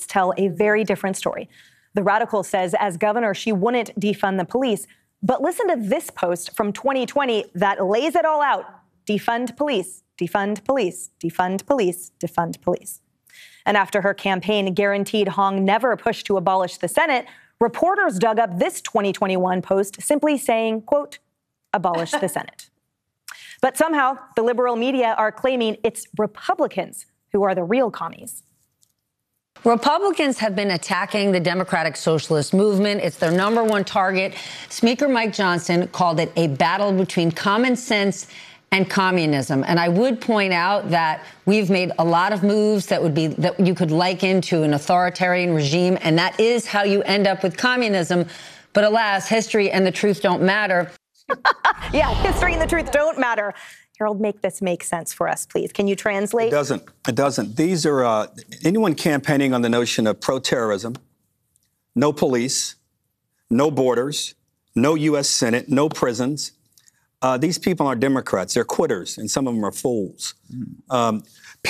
tell a very different story. The Radical says as governor, she wouldn't defund the police. But listen to this post from 2020 that lays it all out. Defund police, defund police, defund police, defund police. And after her campaign guaranteed Hong never push to abolish the Senate, reporters dug up this 2021 post simply saying, quote, abolish the Senate. But somehow the liberal media are claiming it's Republicans who are the real commies. Republicans have been attacking the Democratic Socialist Movement. It's their number one target. Speaker Mike Johnson called it a battle between common sense and communism. And I would point out that we've made a lot of moves that you could liken to an authoritarian regime, and that is how you end up with communism. But alas, history and the truth don't matter. Yeah, history and the truth don't matter. Harold, make this make sense for us, please. Can you translate? It doesn't. It doesn't. These are anyone campaigning on the notion of pro-terrorism, no police, no borders, no U.S. Senate, no prisons. These people are Democrats. They're quitters, and some of them are fools.